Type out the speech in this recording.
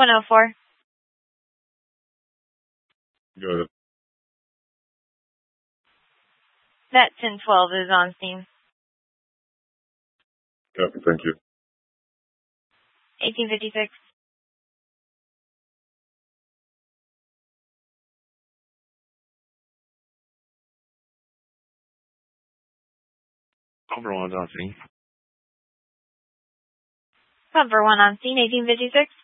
104. Go ahead. That 1012 is on scene. Copy, thank you. 1856. Over one's on scene. Cover 1 on scene, 1856.